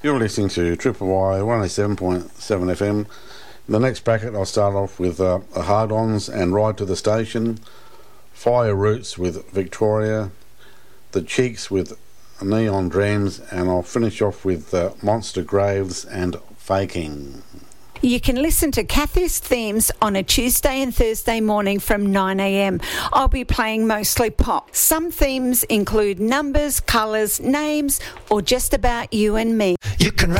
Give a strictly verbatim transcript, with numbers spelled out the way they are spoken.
You're listening to Triple Y one oh seven point seven F M. In the next bracket, I'll start off with uh, the Hard-Ons and Ride to the Station, Fire Roots with Victoria, The Cheeks with Neon Dreams, and I'll finish off with uh, Monster Graves and Faking. You can listen to Kathy's themes on a Tuesday and Thursday morning from nine a m. I'll be playing mostly pop. Some themes include numbers, colours, names, or just about you and me. You can